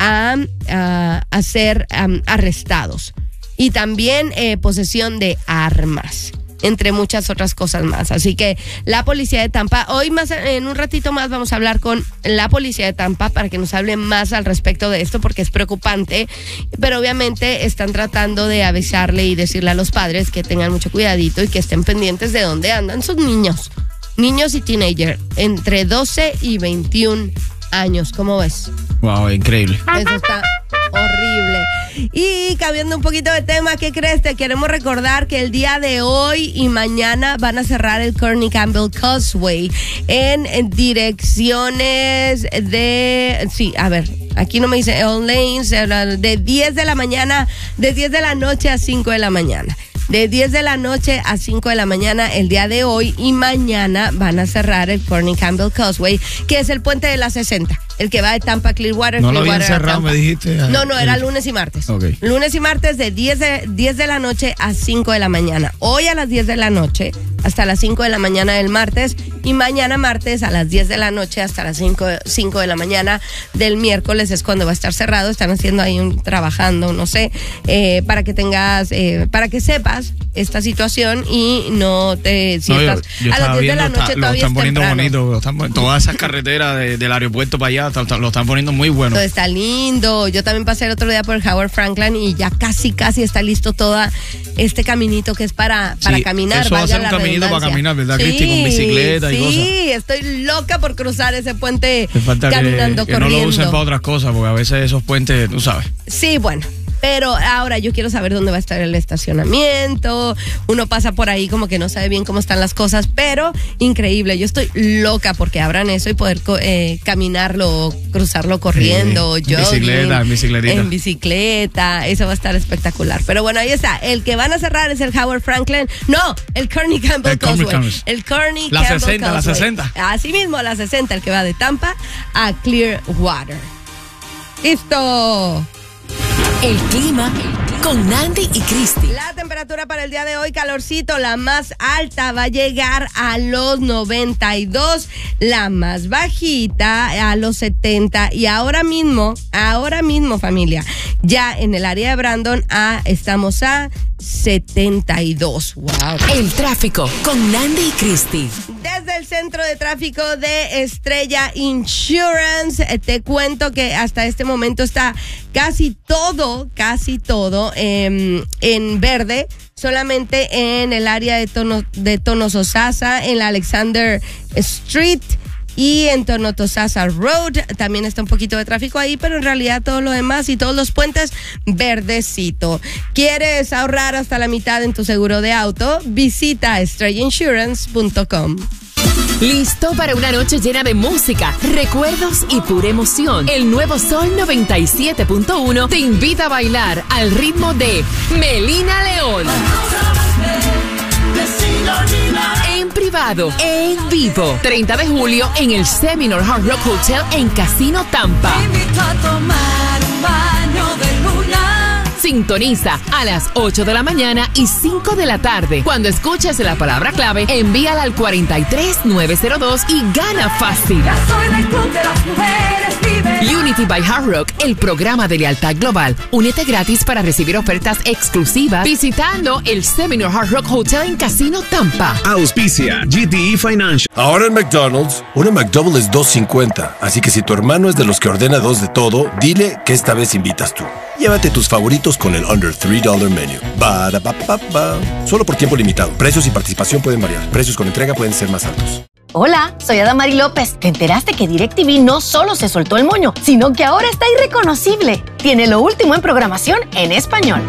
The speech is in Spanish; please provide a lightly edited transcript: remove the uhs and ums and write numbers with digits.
a ser arrestados. Y también posesión de armas, entre muchas otras cosas más. Así que la policía de Tampa, hoy más en un ratito más vamos a hablar con la policía de Tampa para que nos hable más al respecto de esto, porque es preocupante, pero obviamente están tratando de avisarle y decirle a los padres que tengan mucho cuidadito y que estén pendientes de dónde andan sus niños y teenagers entre 12 y 21 años. ¿Cómo ves? Wow, increíble. Eso está horrible. Y cambiando un poquito de tema, ¿qué crees? Te queremos recordar que el día de hoy y mañana van a cerrar el Kearney Campbell Causeway en direcciones de... Sí, a ver, aquí no me dice all lanes, de 10 de la mañana, de 10 de la noche a 5 de la mañana. De 10 de la noche a 5 de la mañana el día de hoy, y mañana van a cerrar el Kearney Campbell Causeway, que es el puente de la 60, el que va de Tampa a Clearwater. No lo habían cerrado, me dijiste. No, era lunes y martes. Okay. Lunes y martes de 10 de la noche a 5 de la mañana. Hoy a las 10 de la noche hasta las 5 de la mañana del martes, y mañana martes a las 10 de la noche hasta las 5 de la mañana del miércoles es cuando va a estar cerrado. Están haciendo ahí trabajando, no sé, para que tengas, para que sepas esta situación y no te... Si estás yo a las 10 de la noche lo todavía están poniendo temprano. bonito, todas esas carreteras del aeropuerto para allá lo están poniendo muy bueno. Todo está lindo. Yo también pasé el otro día por el Howard Franklin y ya casi está listo todo este caminito que es para caminar. Eso va a ser un caminito para caminar, ¿verdad, Cristi? Con bicicleta y cosas. Sí, estoy loca por cruzar ese puente caminando, que corriendo. no lo usen para otras cosas, porque a veces esos puentes, tú sabes. Sí, bueno. Pero ahora yo quiero saber dónde va a estar el estacionamiento. Uno pasa por ahí como que no sabe bien cómo están las cosas, pero increíble. Yo estoy loca porque abran eso y poder caminarlo, cruzarlo corriendo, jogging, en bicicleta. Eso va a estar espectacular. Pero bueno, ahí está. El que van a cerrar es el Howard Franklin. No, el Kearney Campbell Causeway. El Kearney Campbell Causeway. La 60. Así mismo, la 60, el que va de Tampa a Clearwater. ¡Listo! El clima con Nandi y Cristi. La temperatura para el día de hoy, calorcito, la más alta va a llegar a los 92, la más bajita a los 70, y ahora mismo familia, ya en el área de Brandon estamos a 72. Wow. El tráfico con Nandi y Cristi. Desde el centro de tráfico de Estrella Insurance, te cuento que hasta este momento está casi todo en verde, solamente en el área de Tonososasa, en la Alexander Street y en Tonotosasa Road. También está un poquito de tráfico ahí, pero en realidad todo lo demás y todos los puentes verdecito. ¿Quieres ahorrar hasta la mitad en tu seguro de auto? Visita estrellainsurance.com. ¿Listo para una noche llena de música, recuerdos y pura emoción? El nuevo Sol 97.1 te invita a bailar al ritmo de Melina León. En privado, en vivo. 30 de julio en el Seminole Hard Rock Hotel en Casino Tampa. Te invito a tomar un baño de luna. Sintoniza a las 8 de la mañana y 5 de la tarde. Cuando escuches la palabra clave, envíala al 43902 y gana fácil. Ya soy del club de las mujeres liberadas. Unity by Hard Rock, el programa de lealtad global. Únete gratis para recibir ofertas exclusivas visitando el Seminole Hard Rock Hotel en Casino Tampa. Auspicia GTE Financial. Ahora en McDonald's, una McDouble es $2.50. Así que si tu hermano es de los que ordena dos de todo, dile que esta vez invitas tú. Llévate tus favoritos con el Under $3 Menu. Ba-da-ba-ba-ba. Solo por tiempo limitado. Precios y participación pueden variar. Precios con entrega pueden ser más altos. Hola, soy Adamari López. ¿Te enteraste que DirecTV no solo se soltó el moño, sino que ahora está irreconocible? Tiene lo último en programación en español.